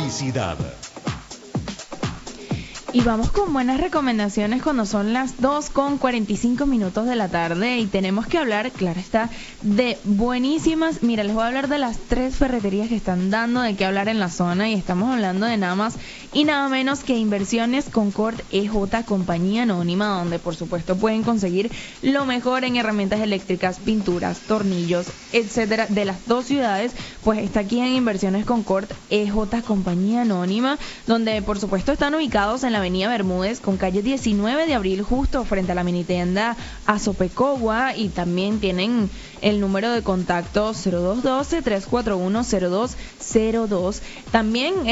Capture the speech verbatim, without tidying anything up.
Publicidad. Y vamos con buenas recomendaciones cuando son las dos con cuarenta y cinco minutos de la tarde y tenemos que hablar, claro está, de buenísimas. Mira, les voy a hablar de las tres ferreterías que están dando de qué hablar en la zona y estamos hablando de nada más y nada menos que Inversiones Concord E J, compañía anónima, donde por supuesto pueden conseguir lo mejor en herramientas eléctricas, pinturas, tornillos, etcétera, de las dos ciudades. Pues está aquí en Inversiones Concord E J, compañía anónima, donde por supuesto están ubicados en la Avenida Bermúdez con calle diecinueve de abril, justo frente a la mini tienda Azopecogua, y también tienen el número de contacto cero dos uno dos, tres cuatro uno, cero dos cero dos. También